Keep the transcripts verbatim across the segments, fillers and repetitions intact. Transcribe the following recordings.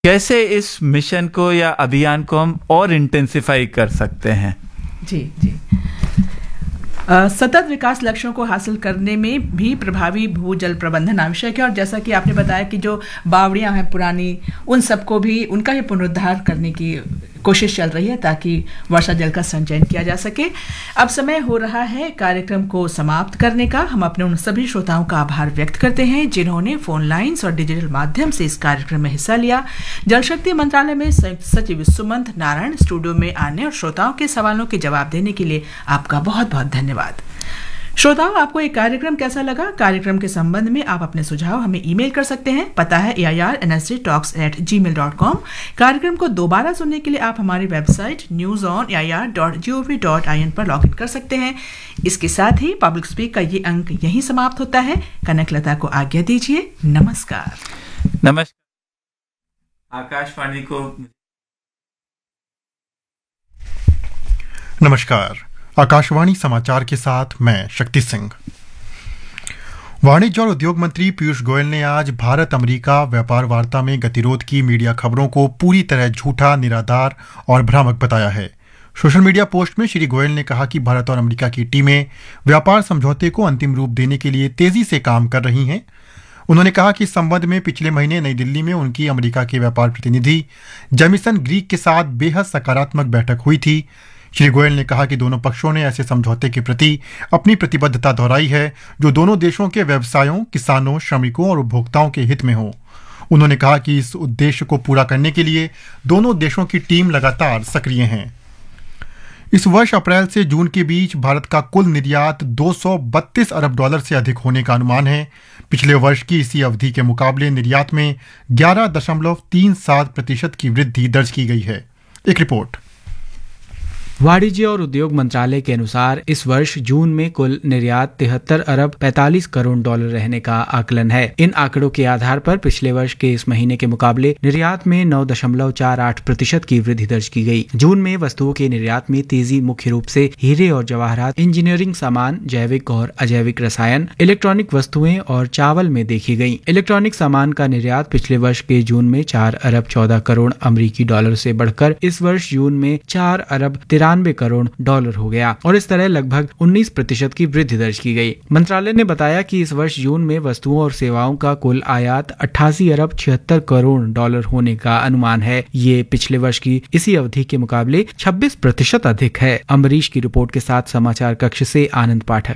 कैसे इस मिशन को या अभियान को हम और इंटेंसिफाई कर सकते हैं? जी जी Uh, सतत विकास लक्ष्यों को हासिल करने में भी प्रभावी भूजल प्रबंधन आवश्यक है। और जैसा कि आपने बताया कि जो बावड़ियां हैं पुरानी, उन सबको भी उनका भी पुनरुद्धार करने की कोशिश चल रही है ताकि वर्षा जल का संचयन किया जा सके। अब समय हो रहा है कार्यक्रम को समाप्त करने का। हम अपने उन सभी श्रोताओं का आभार व्यक्त करते हैं जिन्होंने फोन लाइन्स और डिजिटल माध्यम से इस कार्यक्रम में हिस्सा लिया। जल शक्ति मंत्रालय में संयुक्त सचिव सुमंत नारायण स्टूडियो में आने और श्रोताओं के सवालों के जवाब देने के लिए आपका बहुत बहुत धन्यवाद। श्रोताओं, आपको ये कार्यक्रम कैसा लगा? कार्यक्रम के संबंध में आप अपने सुझाव हमें ईमेल कर सकते हैं। पता है ए I R N S D talks eight ji mail dot com. कार्यक्रम को दोबारा सुनने के लिए आप हमारी website news on A I R dot G O V dot I N पर लॉग इन कर सकते हैं। इसके साथ ही पब्लिक स्पीक का ये अंक यहीं समाप्त होता है। कनकलता को आज्ञा दीजिए। नमस्कार। नमस्कार। आकाशवाणी को नमस्कार। आकाशवाणी समाचार के साथ मैं शक्ति सिंह। वाणिज्य और उद्योग मंत्री पीयूष गोयल ने आज भारत अमेरिका व्यापार वार्ता में गतिरोध की मीडिया खबरों को पूरी तरह झूठा, निराधार और भ्रामक बताया है। सोशल मीडिया पोस्ट में श्री गोयल ने कहा कि भारत और अमेरिका की टीमें व्यापार समझौते को अंतिम रूप देने के लिए तेजी से काम कर रही हैं। उन्होंने कहा कि इस संबंध में पिछले महीने नई दिल्ली में उनकी अमेरिका के व्यापार प्रतिनिधि जेमिसन ग्रीक के साथ बेहद सकारात्मक बैठक हुई थी। श्री गोयल ने कहा कि दोनों पक्षों ने ऐसे समझौते के प्रति अपनी प्रतिबद्धता दोहराई है जो दोनों देशों के व्यवसायों, किसानों, श्रमिकों और उपभोक्ताओं के हित में हो। उन्होंने कहा कि इस उद्देश्य को पूरा करने के लिए दोनों देशों की टीम लगातार सक्रिय हैं। इस वर्ष अप्रैल से जून के बीच भारत का कुल निर्यात दो सौ बत्तीस अरब डॉलर से अधिक होने का अनुमान है। पिछले वर्ष की इसी अवधि के मुकाबले निर्यात में ग्यारह दशमलव तीन सात प्रतिशत की वृद्धि दर्ज की गई है। एक रिपोर्ट। वाणिज्य और उद्योग मंत्रालय के अनुसार इस वर्ष जून में कुल निर्यात तिहत्तर अरब पैंतालीस करोड़ डॉलर रहने का आकलन है। इन आंकड़ों के आधार पर पिछले वर्ष के इस महीने के मुकाबले निर्यात में नौ दशमलव चार आठ प्रतिशत की वृद्धि दर्ज की गई। जून में वस्तुओं के निर्यात में तेजी मुख्य रूप से हीरे और जवाहरात, इंजीनियरिंग सामान, जैविक और अजैविक रसायन, इलेक्ट्रॉनिक वस्तुएं और चावल में देखी गयी। इलेक्ट्रॉनिक सामान का निर्यात पिछले वर्ष के जून में चार अरब चौदह करोड़ अमरीकी डॉलर से बढ़कर इस वर्ष जून में चार अरब तिरानवे करोड़ डॉलर हो गया और इस तरह लगभग उन्नीस प्रतिशत की वृद्धि दर्ज की गई। मंत्रालय ने बताया कि इस वर्ष जून में वस्तुओं और सेवाओं का कुल आयात अट्ठासी अरब छिहत्तर करोड़ डॉलर होने का अनुमान है। ये पिछले वर्ष की इसी अवधि के मुकाबले छब्बीस प्रतिशत अधिक है। अम्बरीश की रिपोर्ट के साथ समाचार कक्ष से आनंद पाठक।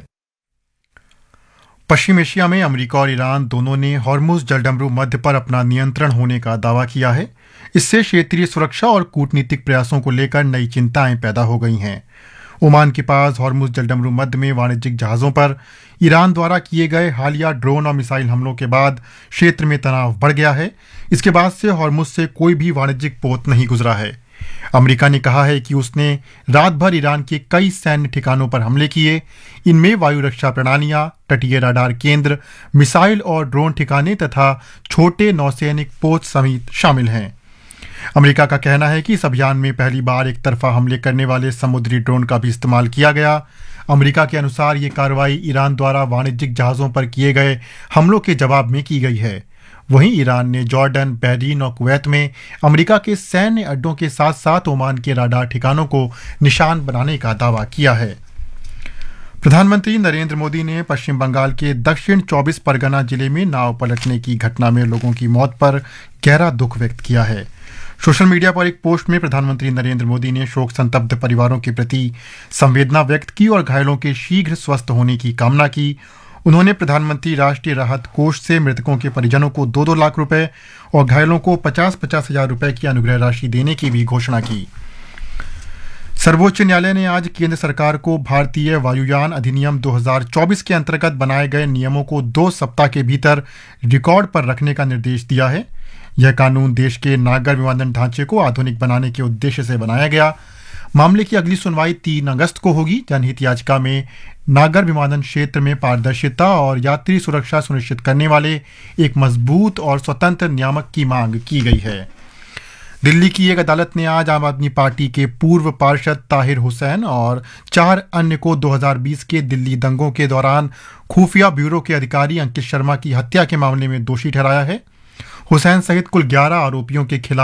पश्चिम एशिया में अमेरिका और ईरान दोनों ने हॉर्मुज जलडमरू मध्य पर अपना नियंत्रण होने का दावा किया है। इससे क्षेत्रीय सुरक्षा और कूटनीतिक प्रयासों को लेकर नई चिंताएं पैदा हो गई हैं। ओमान के पास हॉर्मुज जलडमरू मध्य में वाणिज्यिक जहाजों पर ईरान द्वारा किए गए हालिया ड्रोन और मिसाइल हमलों के बाद क्षेत्र में तनाव बढ़ गया है। इसके बाद से हॉर्मुज से कोई भी वाणिज्यिक पोत नहीं गुजरा है। अमेरिका ने कहा है कि उसने रात भर ईरान के कई सैन्य ठिकानों पर हमले किए। इनमें वायु रक्षा प्रणालियां, तटीय रडार केंद्र, मिसाइल और ड्रोन ठिकाने तथा छोटे नौसैनिक पोत समेत शामिल हैं। अमेरिका का कहना है कि इस अभियान में पहली बार एक तरफा हमले करने वाले समुद्री ड्रोन का भी इस्तेमाल किया गया। अमेरिका के अनुसार ये कार्रवाई ईरान द्वारा वाणिज्यिक जहाजों पर किए गए हमलों के जवाब में की गई है। वहीं ईरान ने जॉर्डन, बहरीन और कुवैत में अमेरिका के सैन्य अड्डों के साथ साथ ओमान के रडार ठिकानों को निशान बनाने का दावा किया है। प्रधानमंत्री नरेंद्र मोदी ने पश्चिम बंगाल के दक्षिण चौबीस परगना जिले में नाव पलटने की घटना में लोगों की मौत पर गहरा दुख व्यक्त किया है। सोशल मीडिया पर एक पोस्ट में प्रधानमंत्री नरेंद्र मोदी ने शोक संतप्त परिवारों के प्रति संवेदना व्यक्त की और घायलों के शीघ्र स्वस्थ होने की कामना की। उन्होंने प्रधानमंत्री राष्ट्रीय राहत कोष से मृतकों के परिजनों को दो दो लाख रुपए और घायलों को पचास पचास हजार रुपए की अनुग्रह राशि देने की भी घोषणा की। सर्वोच्च न्यायालय ने आज केंद्र सरकार को भारतीय वायुयान अधिनियम दो हज़ार चौबीस के अंतर्गत बनाए गए नियमों को दो सप्ताह के भीतर रिकॉर्ड पर रखने का निर्देश दिया है। यह कानून देश के नागर विमानन ढांचे को आधुनिक बनाने के उद्देश्य से बनाया गया। मामले की अगली सुनवाई तीन अगस्त को होगी। जनहित याचिका में नागर विमानन क्षेत्र में पारदर्शिता और यात्री सुरक्षा सुनिश्चित करने वाले एक मजबूत और स्वतंत्र नियामक की मांग की गई है। दिल्ली की एक अदालत ने आज आम आदमी पार्टी के पूर्व पार्षद ताहिर हुसैन और चार अन्य को दो हज़ार बीस के दिल्ली दंगों के दौरान खुफिया ब्यूरो के अधिकारी अंकित शर्मा की हत्या के मामले में दोषी ठहराया है। हुसैन सहित कुल ग्यारह आरोपियों के खिलाफ